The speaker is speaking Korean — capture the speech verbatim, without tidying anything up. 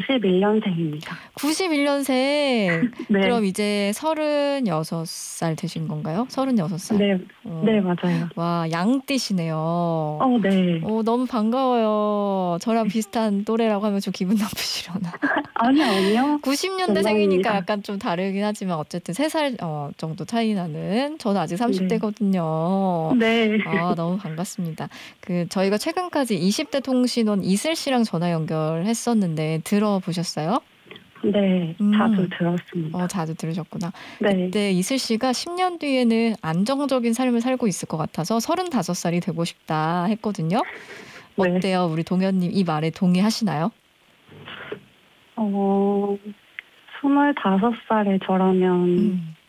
구십일 년생입니다. 구십일 년생. 네. 그럼 이제 서른여섯 살 되신 건가요? 서른여섯 살. 네, 어. 네, 맞아요. 와, 양띠시네요. 어, 네. 어, 너무 반가워요. 저랑 비슷한 또래라고 하면 좀 기분 나쁘시려나. 아니요, 아니요. 구십 년대생이니까 영광입니다. 약간 좀 다르긴 하지만 어쨌든 세 살 어, 정도 차이 나는. 저는 아직 삼십 네. 대거든요. 네. 아, 너무 반갑습니다. 그 저희가 최근까지 이십 대 통신원 이슬 씨랑 전화 연결했었는데 들어보셨어요? 네, 음. 자주 들었습니다. 어, 자주 들으셨구나. 네. 그때 이슬 씨가 십 년 뒤에는 안정적인 삶을 살고 있을 것 같아서 서른다섯 살이 되고 싶다 했거든요. 네. 어때요? 우리 동현님 이 말에 동의하시나요? 어, 스물다섯 살의 저라면 음.